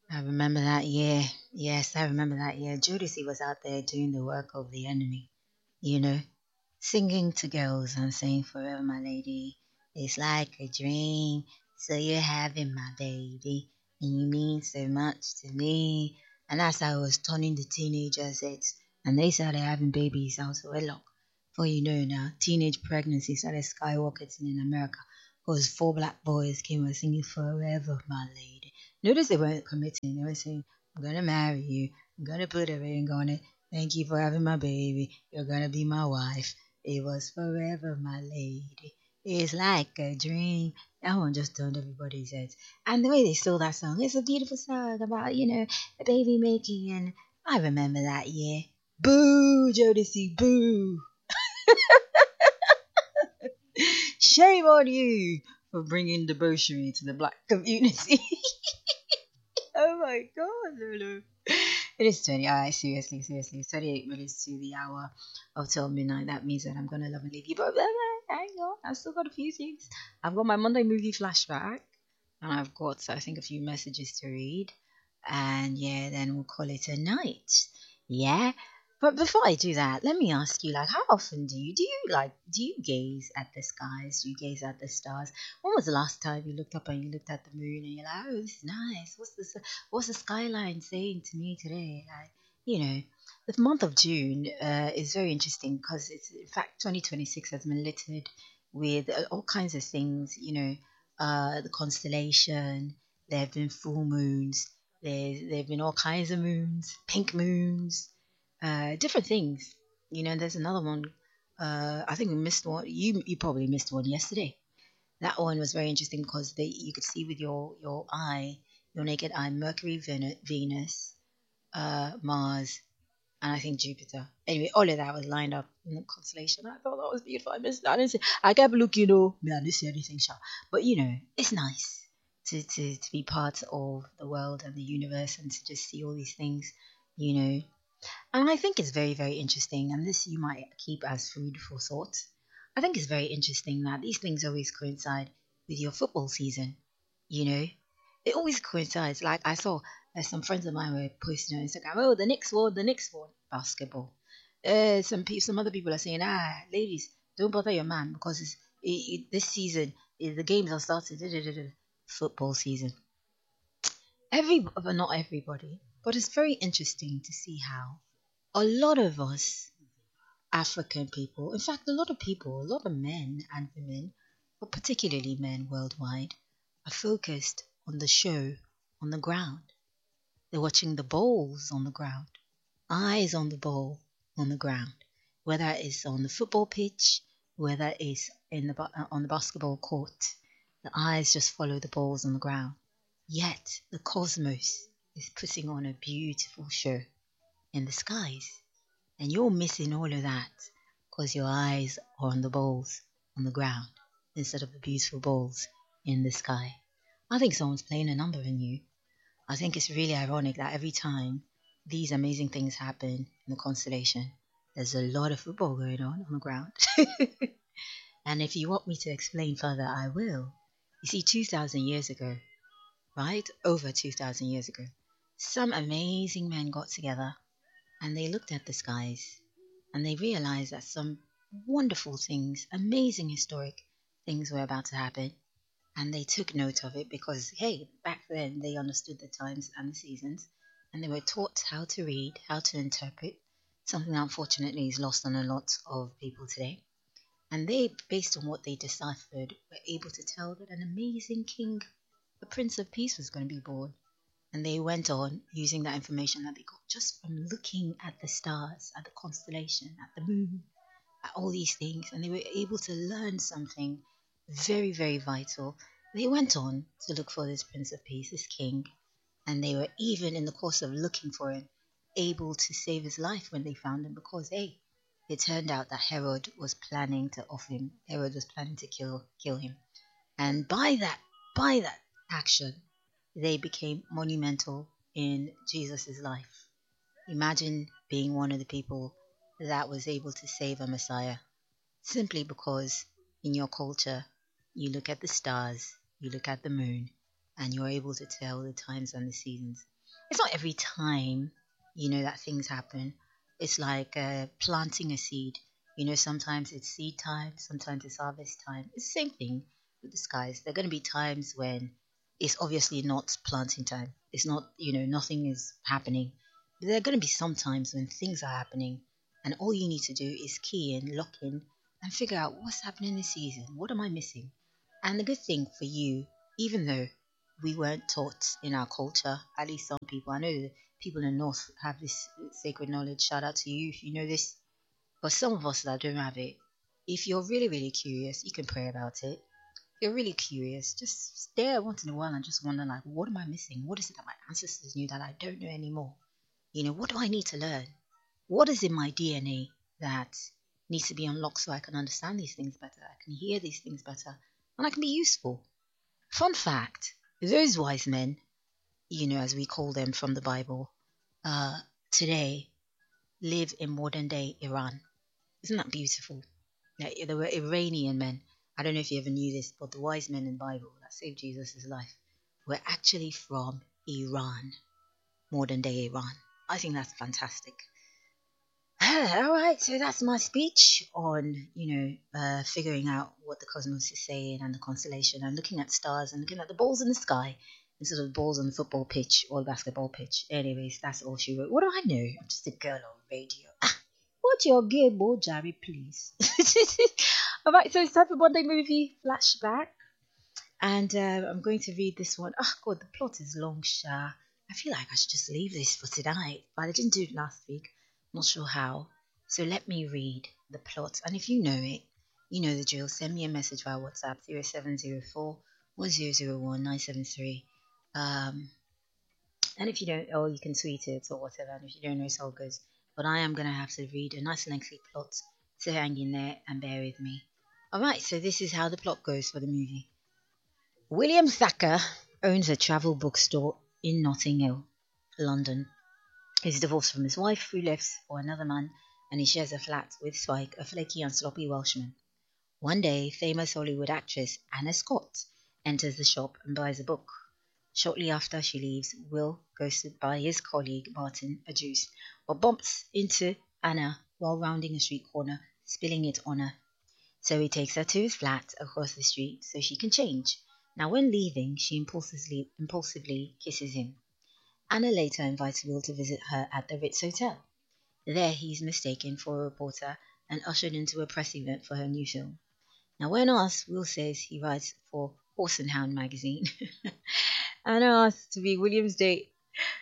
I remember that year. Yes, I remember that year. Jodeci was out there doing the work of the enemy, you know, singing to girls and saying, Forever, my lady, it's like a dream. So you're having my baby, and you mean so much to me. And that's how I was turning the teenagers' heads. And they started having babies out of wedlock. For you know now, teenage pregnancy started skyrocketing in America because four black boys came and singing Forever, my lady. Notice they weren't committing. They were saying, I'm going to marry you. I'm going to put a ring on it. Thank you for having my baby. You're going to be my wife. It was forever, my lady. It's like a dream. That one just turned everybody's heads. And the way they stole that song, it's a beautiful song about, a baby making. And I remember that year. Boo, Jodeci, boo. Shame on you for bringing debauchery to the black community. Oh my god, Lulu. It is 20. Alright, seriously, seriously. 38 minutes to the hour of 12 midnight. That means that I'm going to love and leave you. But hang on, I've still got a few things. I've got my Monday movie flashback. And I've got, I think, a few messages to read. And yeah, then we'll call it a night. Yeah. But before I do that, let me ask you, like, how often do you gaze at the skies? Do you gaze at the stars? When was the last time you looked up and you looked at the moon and you're like, oh, this is nice. What's the skyline saying to me today? Like, you know, the month of June is very interesting because it's, in fact, 2026 has been littered with all kinds of things, the constellation, there have been full moons, there have been all kinds of moons, pink moons, different things. There's another one. I think we missed one. You probably missed one yesterday. That one was very interesting because you could see with your eye, your naked eye, Mercury, Venus, Mars, and I think Jupiter. Anyway, all of that was lined up in the constellation. I thought that was beautiful. I missed. I didn't see. I kept looking, I didn't see anything, sure. But it's nice to be part of the world and the universe and to just see all these things, you know. And I think it's very, very interesting, and this you might keep as food for thought. I think it's very interesting that these things always coincide with your football season. You know, it always coincides. Like I saw some friends of mine were posting on Instagram, oh, the next one, basketball. Some other people are saying, ladies, don't bother your man because this season the games are starting. Football season. But not everybody. But it's very interesting to see how a lot of us African people, in fact, a lot of men and women, but particularly men worldwide, are focused on the show on the ground. They're watching the balls on the ground, eyes on the ball on the ground, whether it's on the football pitch, whether it's on the basketball court. The eyes just follow the balls on the ground. Yet the cosmos is putting on a beautiful show in the skies. And you're missing all of that because your eyes are on the balls on the ground instead of the beautiful balls in the sky. I think someone's playing a number in you. I think it's really ironic that every time these amazing things happen in the constellation, there's a lot of football going on the ground. And if you want me to explain further, I will. You see, 2,000 years ago, right? Over 2,000 years ago, some amazing men got together and they looked at the skies and they realized that some wonderful things, amazing historic things were about to happen. And they took note of it because, hey, back then they understood the times and the seasons and they were taught how to read, how to interpret, something that unfortunately is lost on a lot of people today. And they, based on what they deciphered, were able to tell that an amazing king, the Prince of Peace, was going to be born. And they went on using that information that they got just from looking at the stars, at the constellation, at the moon, at all these things. And they were able to learn something very, very vital. They went on to look for this Prince of Peace, this king. And they were even in the course of looking for him, able to save his life when they found him because, hey, it turned out that Herod was planning to off him. Herod was planning to kill him. And by that action, they became monumental in Jesus' life. Imagine being one of the people that was able to save a Messiah simply because in your culture you look at the stars, you look at the moon, and you're able to tell the times and the seasons. It's not every time, that things happen. It's like planting a seed. Sometimes it's seed time, sometimes it's harvest time. It's the same thing with the skies. There are going to be times when it's obviously not planting time. It's not, nothing is happening. But there are going to be some times when things are happening, and all you need to do is key in, lock in, and figure out what's happening this season. What am I missing? And the good thing for you, even though we weren't taught in our culture, at least some people, I know that people in the north have this sacred knowledge. Shout out to you if you know this. But some of us that don't have it, if you're really, really curious, you can pray about it. If you're really curious, just stare once in a while and just wonder, like, what am I missing? What is it that my ancestors knew that I don't know anymore? What do I need to learn? What is in my DNA that needs to be unlocked so I can understand these things better? I can hear these things better, and I can be useful. Fun fact, those wise men, as we call them from the Bible, today live in modern day Iran. Isn't that beautiful? They were Iranian men. I don't know if you ever knew this, but the wise men in the Bible that saved Jesus' life were actually from Iran, modern day Iran. I think that's fantastic. All right, so that's my speech on, figuring out what the cosmos is saying and the constellation and looking at stars and looking at the balls in the sky instead of balls on the football pitch or the basketball pitch. Anyways, that's all she wrote. What do I know? I'm just a girl on radio. What's your game, Jerry, please? All right, so it's time for Monday Movie Flashback. And I'm going to read this one. Oh, God, the plot is long, Sha. I feel like I should just leave this for tonight, but I didn't do it last week. Not sure how. So let me read the plot. And if you know it, you know the drill. Send me a message via WhatsApp 0704 1001 973. And if you don't, or you can tweet it or whatever. And if you don't know, it's all good. But I am going to have to read a nice lengthy plot. So hang in there and bear with me. Alright, so this is how the plot goes for the movie. William Thacker owns a travel bookstore in Notting Hill, London. He's divorced from his wife, who lives for another man, and he shares a flat with Spike, a flaky and sloppy Welshman. One day, famous Hollywood actress Anna Scott enters the shop and buys a book. Shortly after she leaves, Will goes to buy his colleague Martin a juice, but bumps into Anna while rounding a street corner, spilling it on her. So he takes her to his flat across the street so she can change. Now, when leaving, she impulsively kisses him. Anna later invites Will to visit her at the Ritz Hotel. There, he's mistaken for a reporter and ushered into a press event for her new film. Now, when asked, Will says he writes for Horse and Hound magazine. Anna asks to be William's date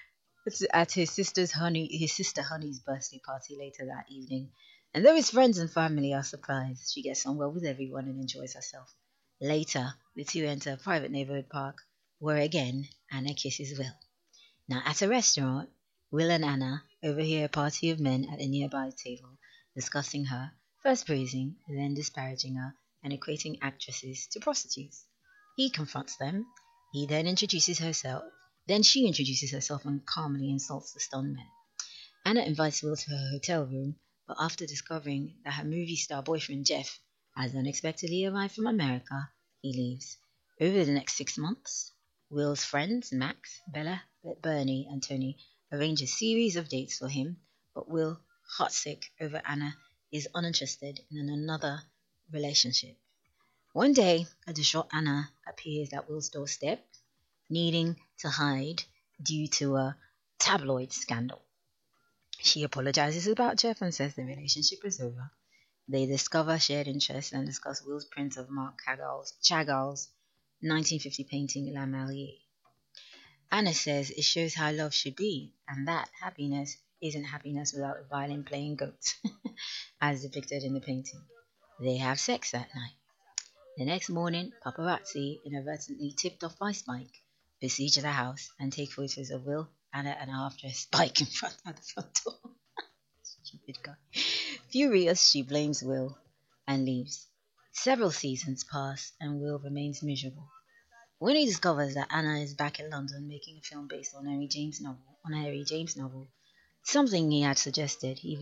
at his sister Honey's birthday party later that evening. And though his friends and family are surprised, she gets on well with everyone and enjoys herself. Later, the two enter a private neighborhood park, where again Anna kisses Will. Now, at a restaurant, Will and Anna overhear a party of men at a nearby table discussing her, first praising, then disparaging her, and equating actresses to prostitutes. He confronts them. He then introduces herself. Then she introduces herself and calmly insults the stunned men. Anna invites Will to her hotel room, but after discovering that her movie star boyfriend Jeff has unexpectedly arrived from America, he leaves. Over the next 6 months, Will's friends, Max, Bella, Bernie, and Tony, arrange a series of dates for him, but Will, heartsick over Anna, is uninterested in another relationship. One day, a distraught Anna appears at Will's doorstep, needing to hide due to a tabloid scandal. She apologizes about Jeff and says the relationship is over. They discover shared interests and discuss Will's print of Marc Chagall's 1950 painting La Mallier. Anna says it shows how love should be, and that happiness isn't happiness without a violin playing goat, as depicted in the painting. They have sex that night. The next morning, paparazzi, inadvertently tipped off by Spike, besiege the house and take photos of Will, Anna, and half-dressed Spike in front of the front door. Stupid guy. Furious, she blames Will and leaves. Several seasons pass, and Will remains miserable. When he discovers that Anna is back in London making a film based on a Harry James novel, something he had suggested, he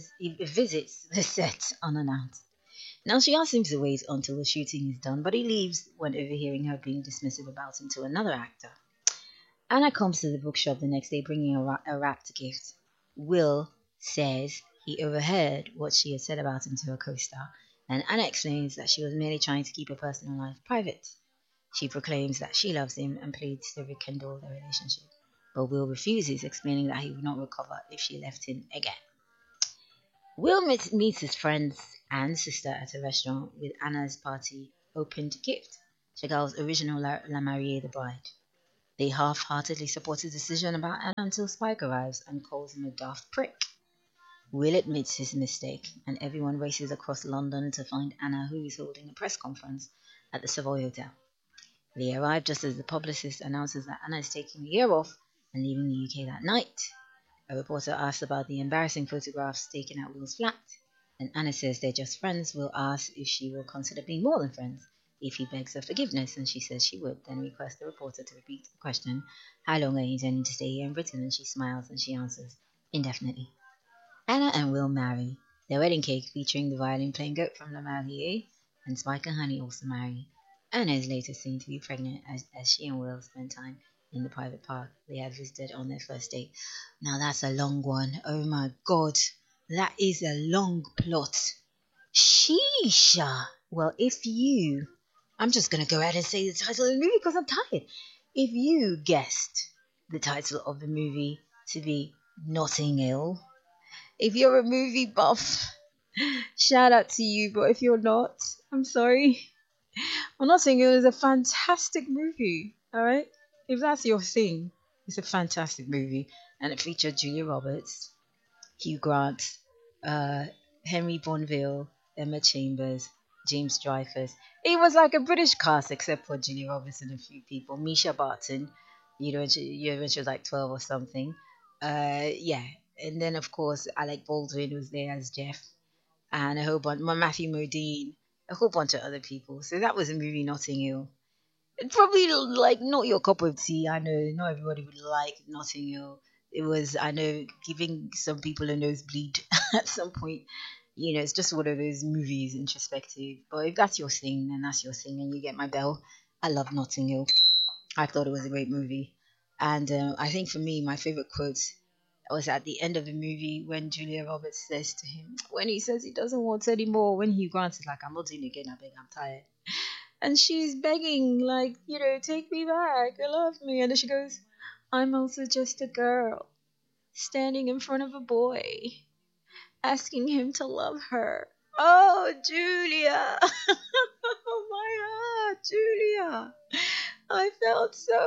visits the set unannounced. Now she asks him to wait until the shooting is done, but he leaves when overhearing her being dismissive about him to another actor. Anna comes to the bookshop the next day bringing a wrapped gift. Will says he overheard what she had said about him to her co-star, and Anna explains that she was merely trying to keep her personal life private. She proclaims that she loves him and pleads to rekindle their relationship. But Will refuses, explaining that he would not recover if she left him again. Will meets his friends and sister at a restaurant with Anna's party opened gift, Chagall's original La Mariée, the bride. They half-heartedly support his decision about Anna until Spike arrives and calls him a daft prick. Will admits his mistake, and everyone races across London to find Anna, who is holding a press conference at the Savoy Hotel. They arrive just as the publicist announces that Anna is taking the year off and leaving the UK that night. A reporter asks about the embarrassing photographs taken at Will's flat, and Anna says they're just friends. Will asks if she will consider being more than friends if he begs her forgiveness, and she says she would, then requests the reporter to repeat the question, how long are you intending to stay here in Britain? And she smiles and she answers, indefinitely. Anna and Will marry. Their wedding cake featuring the violin playing goat from La Mariée, and Spike and Honey also marry. Anna is later seen to be pregnant as she and Will spend time in the private park they had visited on their first date. Now that's a long one. Oh my god. That is a long plot. Sheesha. Well, I'm just going to go ahead and say the title of the movie because I'm tired. If you guessed the title of the movie to be Notting Hill, if you're a movie buff, shout out to you. But if you're not, I'm sorry. Well, Notting Hill is a fantastic movie. All right, if that's your thing, it's a fantastic movie, and it featured Julia Roberts, Hugh Grant, Henry Bonville, Emma Chambers, James Dreyfus. It was like a British cast except for Julia Roberts and a few people. Misha Barton, when she was like 12 or something. Yeah, and then of course Alec Baldwin was there as Jeff, and a whole bunch, Matthew Modine, a whole bunch of other people. So that was a movie, Notting Hill. Probably like not your cup of tea. I know not everybody would like Notting Hill. It was, I know, giving some people a nosebleed at some point. It's just one of those movies, introspective. But if that's your thing, then that's your thing, and you get my bell. I love Notting Hill. I thought it was a great movie, and I think for me, my favorite quote was at the end of the movie when Julia Roberts says to him, when he says he doesn't want any more, when Hugh Grant is like, I'm not doing it again, I beg, I'm tired. And she's begging, like, take me back, love me. And then she goes, I'm also just a girl, standing in front of a boy, asking him to love her. Oh, Julia! Oh, my heart, Julia! I felt so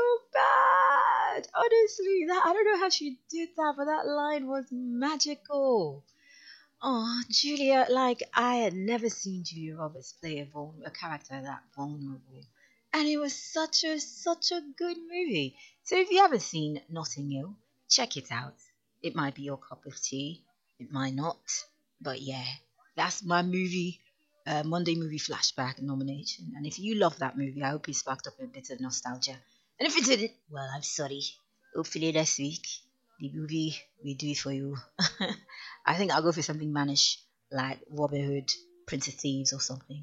bad. Honestly, I don't know how she did that, but that line was magical. Oh, Julia, like I had never seen Julia Roberts play a character that vulnerable. And it was such a good movie. So if you haven't seen Notting Hill, check it out. It might be your cup of tea. It might not. But yeah, that's my movie, Monday Movie Flashback nomination. And if you love that movie, I hope it sparked up a bit of nostalgia. And if it didn't, well, I'm sorry. Hopefully next week, the movie will do it for you. I think I'll go for something mannish like Robin Hood, Prince of Thieves, or something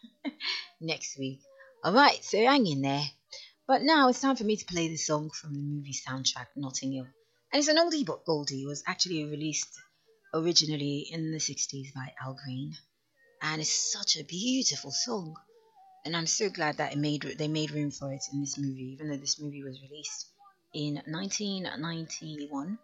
next week. Alright, so hang in there. But now it's time for me to play the song from the movie soundtrack, Notting Hill. And it's an oldie but goldie. It was actually released originally in the 60s by Al Green. And it's such a beautiful song. And I'm so glad that they made room for it in this movie, even though this movie was released in 1991.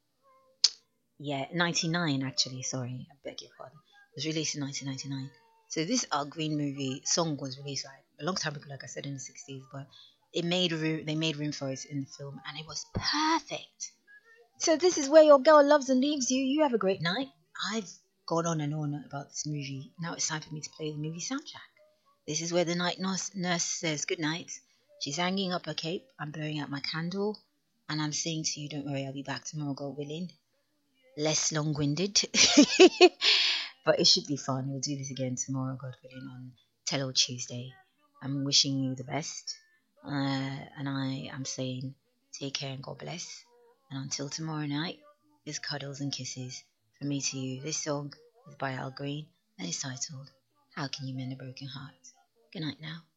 Yeah, 99 actually, sorry, I beg your pardon. It was released in 1999. So this Al Green movie song was released like a long time ago, like I said, in the 60s, but they made room for it in the film, and it was perfect. So this is Where Your Girl Loves and Leaves You. You have a great night. I've gone on and on about this movie. Now it's time for me to play the movie soundtrack. This is where the night nurse says good night. She's hanging up her cape. I'm blowing out my candle, and I'm saying to you, don't worry, I'll be back tomorrow, God willing. Less long-winded, but it should be fun. We'll do this again tomorrow, God willing, on Tello Tuesday. I'm wishing you the best, and I am saying take care and God bless. And until tomorrow night, it's cuddles and kisses from me to you. This song is by Al Green and it's titled How Can You Mend a Broken Heart? Good night now.